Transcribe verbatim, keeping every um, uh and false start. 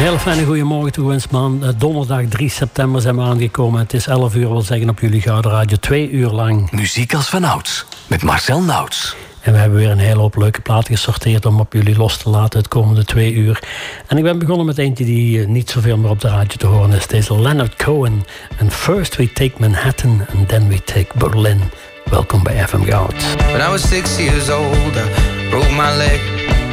hele fijne goeiemorgen toegewenst, man. Donderdag drie september zijn we aangekomen. Het is elf uur, wil zeggen op jullie Gouden Radio. Twee uur lang. Muziek als vanouds, met Marcel Nauts. En we hebben weer een hele hoop leuke platen gesorteerd om op jullie los te laten het komende twee uur. En ik ben begonnen met eentje die niet zoveel meer op de radio te horen is. Deze Leonard Cohen. And first we take Manhattan and then we take Berlin. Welkom bij F M Goud. When I was six years old, I broke my leg.